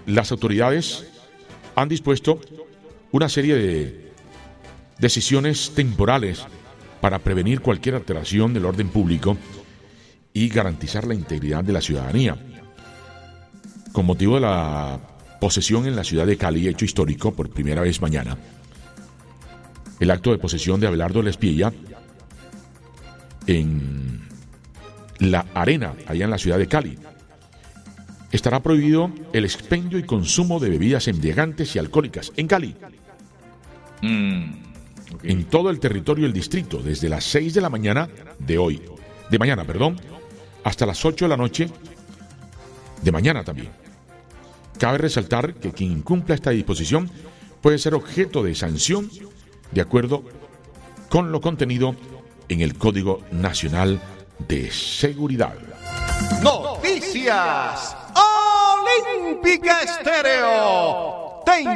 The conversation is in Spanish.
las autoridades han dispuesto una serie de decisiones temporales para prevenir cualquier alteración del orden público y garantizar la integridad de la ciudadanía. Con motivo de la posesión en la ciudad de Cali, hecho histórico por primera vez mañana, el acto de posesión de Abelardo Lespilla en la Arena, allá en la ciudad de Cali. Estará prohibido el expendio y consumo de bebidas embriagantes y alcohólicas en Cali. Okay. En todo el territorio del distrito, desde las 6 de la mañana de mañana, hasta las 8 de la noche de mañana también. Cabe resaltar que quien incumpla esta disposición puede ser objeto de sanción de acuerdo con lo contenido en el Código Nacional de Seguridad. Noticias Olímpica Estéreo.